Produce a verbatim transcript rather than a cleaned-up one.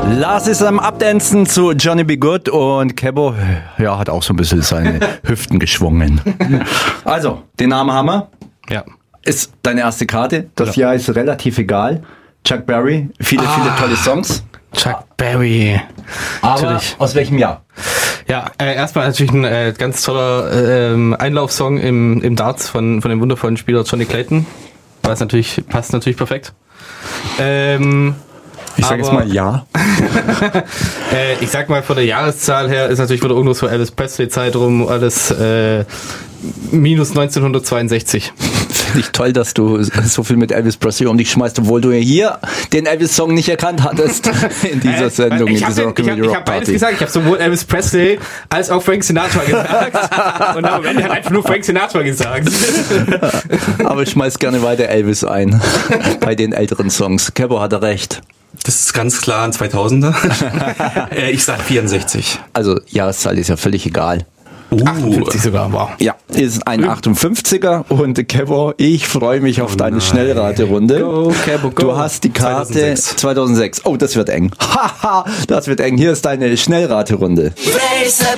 Lars ist am Abdancen zu Johnny B. Good und Kebo, ja, hat auch so ein bisschen seine Hüften geschwungen. Also, den Namen haben wir. Ja. Ist deine erste Karte. Das ja. Jahr ist relativ egal. Chuck Berry, viele, ah, viele tolle Songs. Chuck Berry. Aber natürlich. Aus welchem Jahr? Ja, äh, erstmal natürlich ein äh, ganz toller äh, Einlaufsong im, im Darts von, von dem wundervollen Spieler Johnny Clayton. Was natürlich, passt natürlich perfekt. Ähm, ich sag jetzt mal ja. äh, ich sag mal, von der Jahreszahl her ist natürlich wieder irgendwo so Elvis Presley Zeit rum, alles äh, minus neunzehnhundertzweiundsechzig. Finde ich toll, dass du so viel mit Elvis Presley um dich schmeißt, obwohl du ja hier den Elvis-Song nicht erkannt hattest in dieser äh, Sendung, ich in dieser Rockabilly Ich Rock habe beides Party. gesagt, ich habe sowohl Elvis Presley als auch Frank Sinatra gesagt und am Ende hat einfach nur Frank Sinatra gesagt. Aber ich schmeiß gerne weiter Elvis ein bei den älteren Songs. Kebo hatte recht. Das ist ganz klar ein zweitausender. Ich sag vierundsechzig. Also Jahreszahl ist ja völlig egal. Uh. achtundfünfzig sogar, wow. Ja, ist ein achtundfünfziger und Kebo, ich freue mich auf oh deine nein. Schnellraterunde. Go, Kebo, go. Du hast die Karte zweitausendsechs. zweitausendsechs. Oh, das wird eng. Haha, das wird eng. Hier ist deine Schnellraterunde. Race up